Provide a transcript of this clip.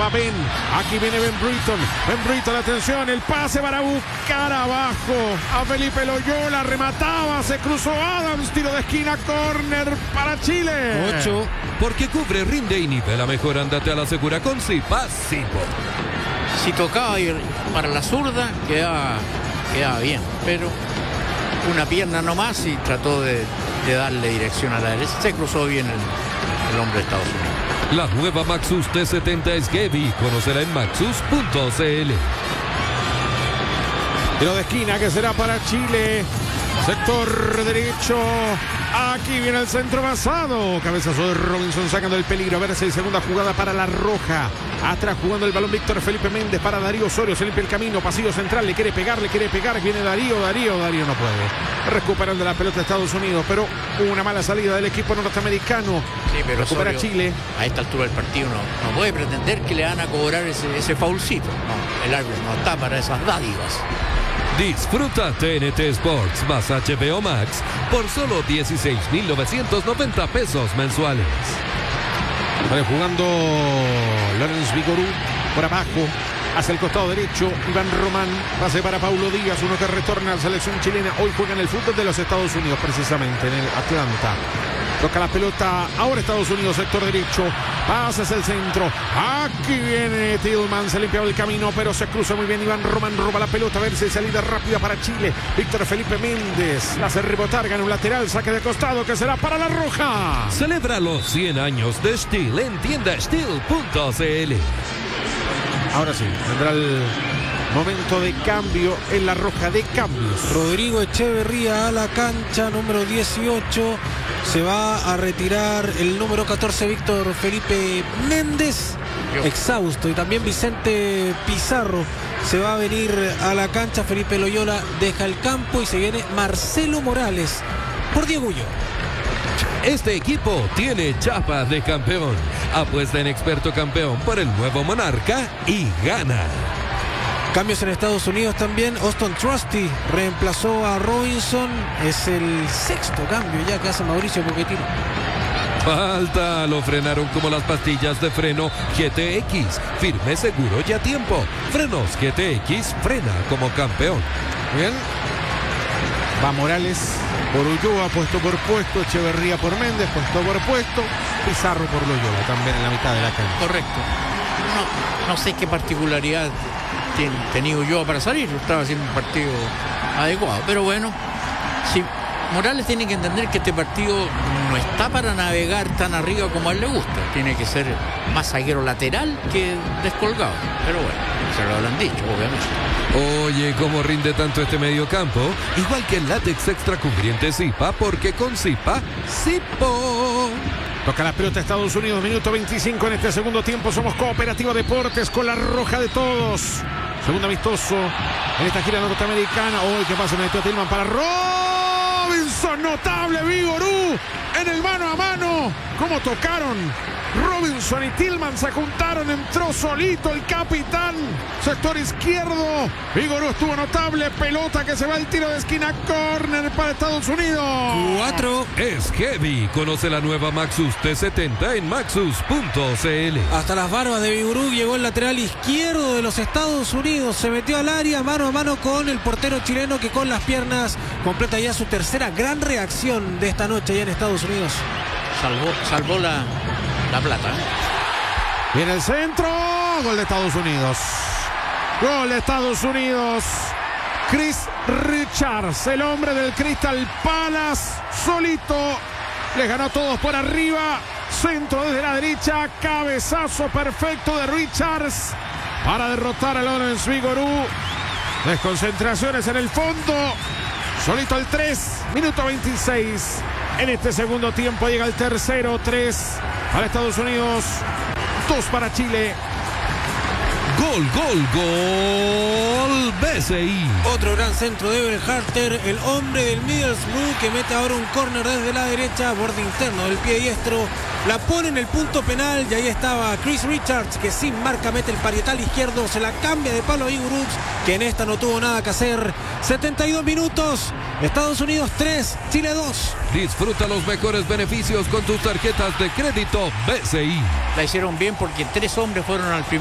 va Ben. Aquí viene Ben Britton. Ben Britton, atención, el pase para buscar abajo a Felipe Loyola. Remataba, se cruzó Adams. Tiro de esquina, córner para Chile. 8. Porque cubre, rinde y nivela mejor. Ándate a la segura con Zipa. Si tocaba ir para la zurda, quedaba bien. Pero una pierna nomás y trató de darle dirección a la derecha. Se cruzó bien el hombre de Estados Unidos. La nueva Maxus T70 es heavy. Conócela en maxus.cl. Tiro de esquina que será para Chile. Sector derecho. Aquí viene el centro basado. Cabezazo de Robinson sacando el peligro. A ver si hay segunda jugada para la Roja. Atrás jugando el balón Víctor Felipe Méndez para Darío Osorio. Se limpia el camino. Pasillo central. Le quiere pegar. Viene Darío no puede. Recuperando la pelota de Estados Unidos. Pero una mala salida del equipo norteamericano. Sí, pero recupera Osorio, Chile. A esta altura del partido no puede pretender que le van a cobrar ese faulcito. No, el árbitro no está para esas dádivas. Disfruta TNT Sports más HBO Max por solo 16,990 pesos mensuales. Sale jugando Lorenz Vigorú por abajo. Hacia el costado derecho, Iván Román. Pase para Paulo Díaz, uno que retorna a la selección chilena. Hoy juega en el fútbol de los Estados Unidos, precisamente, en el Atlanta. Toca la pelota, ahora Estados Unidos, sector derecho. Pasa hacia el centro. Aquí viene Tillman, se limpiaba el camino, pero se cruza muy bien. Iván Román roba la pelota, a ver si hay salida rápida para Chile. Víctor Felipe Méndez la hace rebotar, gana un lateral, saque de costado que será para la Roja. Celebra los 100 años de Steel en tiendasteel.cl. Ahora sí, vendrá el momento de cambio en la Roja de cambios. Rodrigo Echeverría a la cancha, número 18. Se va a retirar el número 14, Víctor Felipe Méndez, exhausto. Y también Vicente Pizarro se va a venir a la cancha. Felipe Loyola deja el campo y se viene Marcelo Morales por Diego Ulloa. Este equipo tiene chapa de campeón. Apuesta en Experto Campeón por el nuevo Monarca y gana. Cambios en Estados Unidos también. Austin Trusty reemplazó a Robinson. Es el sexto cambio ya que hace Mauricio Pochettino. Falta, lo frenaron como las pastillas de freno GTX. Firme, seguro y a tiempo. Frenos GTX, frena como campeón. Bien. Va Morales por Ulloa, puesto por puesto. Echeverría por Méndez, puesto por puesto. Pizarro por Loyola, también en la mitad de la cancha. Correcto. No sé qué particularidad tenía Ulloa para salir. Estaba haciendo un partido adecuado. Pero bueno, si Morales tiene que entender que este partido no está para navegar tan arriba como a él le gusta. Tiene que ser más zaguero lateral que descolgado. Pero bueno, se lo habrán dicho, obviamente. Oye, ¿cómo rinde tanto este mediocampo? Igual que el látex extra cubriente Zipa, porque con Zipa, Zipo. Toca la pelota Estados Unidos, minuto 25 en este segundo tiempo. Somos Cooperativa Deportes con la Roja de todos. Segundo amistoso en esta gira norteamericana. Hoy, ¿qué pasa? Metió Tillman para Robinson. Notable Vigorú en el mano a mano. ¿Cómo tocaron? Robinson y Tillman se juntaron, entró solito el capitán, sector izquierdo. Vigorú estuvo notable, pelota que se va al tiro de esquina, córner para Estados Unidos. 4. Es heavy. Conoce la nueva Maxus T70 en maxus.cl. Hasta las barbas de Vigorú llegó el lateral izquierdo de los Estados Unidos. Se metió al área mano a mano con el portero chileno, que con las piernas completa ya su tercera gran reacción de esta noche allá en Estados Unidos. Salvó la plata. Viene el centro, gol de Estados Unidos. Gol de Estados Unidos. Chris Richards, el hombre del Crystal Palace, solito, les ganó a todos por arriba. Centro desde la derecha, cabezazo perfecto de Richards para derrotar a Lorenz Vigorú. Desconcentraciones en el fondo. Solito el 3, minuto 26. En este segundo tiempo llega el tercero, 3 para Estados Unidos, 2 para Chile. Gol, gol, gol. BCI. Otro gran centro de Everett Harter, el hombre del Middlesbrough, que mete ahora un córner desde la derecha, borde interno del pie diestro. La pone en el punto penal y ahí estaba Chris Richards, que sin marca mete el parietal izquierdo, se la cambia de palo a Vigorú, que en esta no tuvo nada que hacer. 72 minutos, Estados Unidos 3, Chile 2. Disfruta los mejores beneficios con tus tarjetas de crédito BCI. La hicieron bien porque 3 hombres fueron al primer